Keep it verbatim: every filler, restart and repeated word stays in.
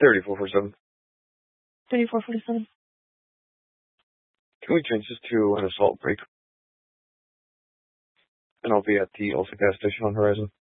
thirty-four forty-seven. thirty-four forty-seven. Can we change this to an assault break? And I'll be at the Ulsa gas station on Horizon.